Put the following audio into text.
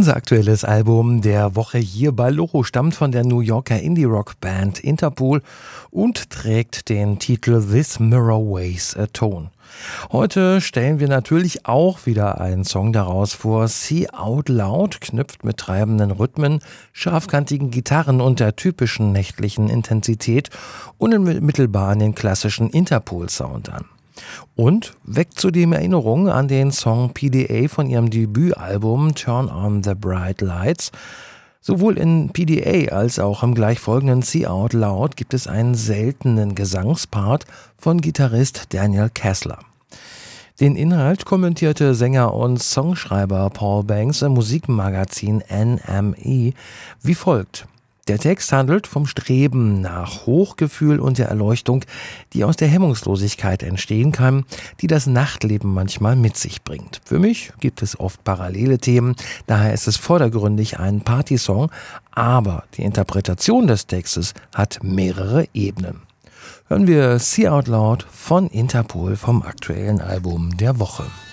Unser aktuelles Album der Woche hier bei Locho stammt von der New Yorker Indie-Rock-Band Interpol und trägt den Titel This Mirror Weighs a Tone. Heute stellen wir natürlich auch wieder einen Song daraus vor. See Out Loud knüpft mit treibenden Rhythmen, scharfkantigen Gitarren und der typischen nächtlichen Intensität unmittelbar an den klassischen Interpol-Sound an. Und weckt zudem Erinnerungen an den Song PDA von ihrem Debütalbum Turn on the Bright Lights. Sowohl in PDA als auch im gleich folgenden See Out Loud gibt es einen seltenen Gesangspart von Gitarrist Daniel Kessler. Den Inhalt kommentierte Sänger und Songschreiber Paul Banks im Musikmagazin NME wie folgt. Der Text handelt vom Streben nach Hochgefühl und der Erleuchtung, die aus der Hemmungslosigkeit entstehen kann, die das Nachtleben manchmal mit sich bringt. Für mich gibt es oft parallele Themen, daher ist es vordergründig ein Partysong, aber die Interpretation des Textes hat mehrere Ebenen. Hören wir See Out Loud von Interpol vom aktuellen Album der Woche.